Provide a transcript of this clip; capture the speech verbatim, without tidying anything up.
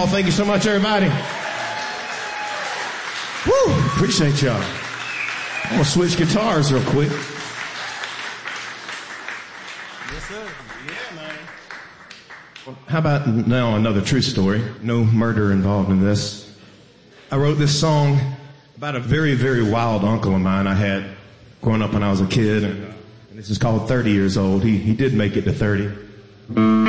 Thank you so much, everybody. Woo! Appreciate y'all. I'm gonna switch guitars real quick. Yes, sir. Yeah, man. Well, how about now another true story? No murder involved in this. I wrote this song about a very, very wild uncle of mine I had growing up when I was a kid, and, uh, and this is called thirty years old. He he did make it to thirty.